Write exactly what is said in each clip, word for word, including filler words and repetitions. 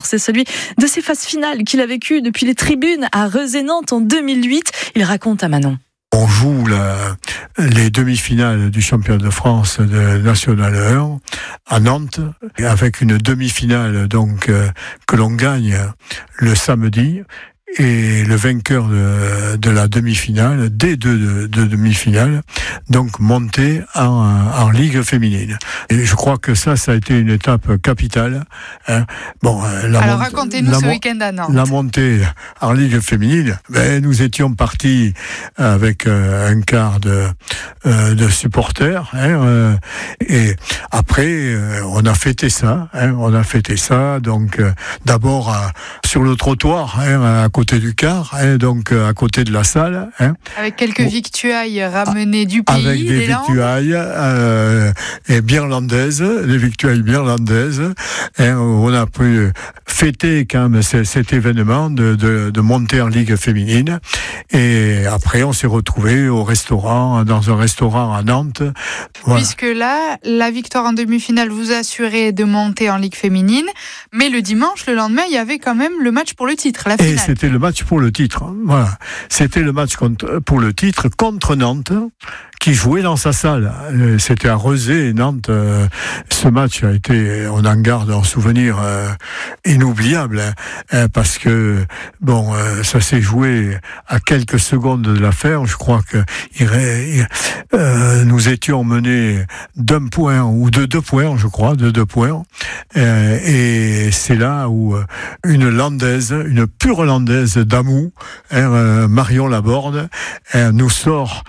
c'est celui de ces phases finales qu'il a vécues depuis les tribunes à Rezé Nantes en deux mille huit. Il raconte à Manon. On joue la, les demi-finales du championnat de France de National un à Nantes, avec une demi-finale donc euh, que l'on gagne le samedi. Et le vainqueur de, de la demi-finale, des deux de, de demi-finales, donc monté en, en Ligue féminine. Et je crois que ça, ça a été une étape capitale. Hein. Bon, la Alors mont- racontez-nous la ce mon- week-end à Nantes. La montée en Ligue féminine, ben, nous étions partis avec euh, un quart de, euh, de supporters. Hein, euh, et après, euh, on a fêté ça. Hein, on a fêté ça. Donc, euh, d'abord euh, sur le trottoir, hein, à côté du car, hein, donc euh, à côté de la salle. Hein, Avec quelques bon, victuailles ramenées du pays, avec des, des Landes. victuailles euh, et birlandaises, des victuailles birlandaises. Hein, on a pu fêter quand même c- cet événement de, de, de monter en Ligue féminine. Et après, on s'est retrouvés au restaurant, dans un restaurant à Nantes. Voilà. Puisque là, la victoire en demi-finale vous assurait de monter en Ligue féminine, mais le dimanche, le lendemain, il y avait quand même le match pour le titre, la finale. Et c'était le match pour le titre. Voilà. C'était le match contre, pour le titre contre Nantes, qui jouait dans sa salle. C'était à Rezé et Nantes. Ce match a été, on en garde un souvenir euh, inoubliable, hein, parce que bon, euh, ça s'est joué à quelques secondes de la fin. Je crois que il, il, euh, nous étions menés d'un point ou de deux points, je crois, de deux points. Euh, et c'est là où une landaise, une pure landaise d'Amou, hein, euh, Marion Laborde, hein, nous sort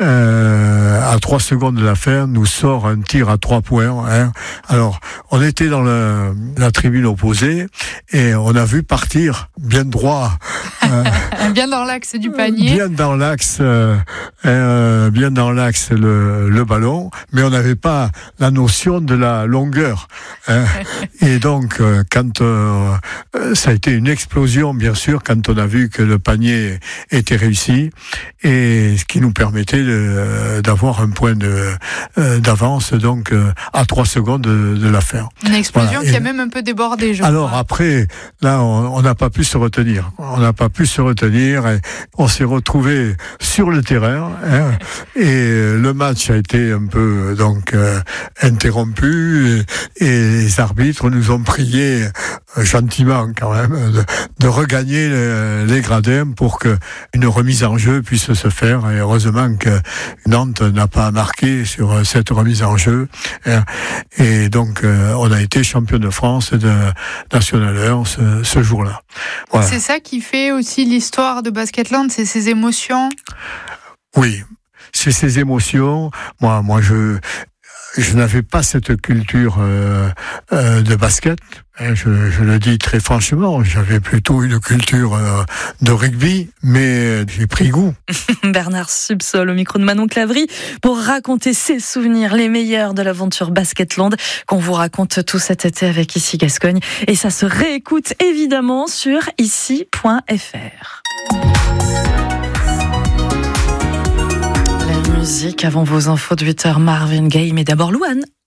euh, à trois secondes de la fin, nous sort un tir à trois points. Hein. Alors, on était dans le, la tribune opposée et on a vu partir bien droit, euh, bien dans l'axe du panier, bien dans l'axe, euh, euh, bien dans l'axe le, le ballon, mais on n'avait pas la notion de la longueur. Hein. Et donc, euh, quand euh, ça a été une explosion, bien sûr, quand on a vu que le panier était réussi, et ce qui nous permettait de, d'avoir un point de, euh, d'avance, donc euh, à trois secondes de, de la fin. Une explosion Voilà. qui Et a même un peu débordé, je alors crois. après, là, on n'a pas pu se retenir. On n'a pas pu se retenir. Et on s'est retrouvé sur le terrain. Hein, et le match a été un peu donc euh, interrompu. Et, et les arbitres nous ont prié euh, gentiment quand même de, de regagner les, les gradins pour que une remise en jeu puisse se faire. Et heureusement que Nantes n'a pas marqué sur cette remise en jeu. Hein, et donc, euh, on a été champion de France de National un ce, ce jour-là. Voilà. C'est ça qui fait aussi l'histoire de Basketland, c'est ces émotions. Oui, c'est ces émotions. Moi, moi, je, je n'avais pas cette culture euh, euh, de basket. Hein, je, je le dis très franchement. J'avais plutôt une culture euh, de rugby, mais j'ai pris goût. Bernard Subsol au micro de Manon Clavry pour raconter ses souvenirs, les meilleurs de l'aventure Basketland qu'on vous raconte tout cet été avec Ici Gascogne. Et ça se réécoute évidemment sur ici point f r. La musique avant vos infos de huit heures, Marvin Gaye, mais d'abord Louane.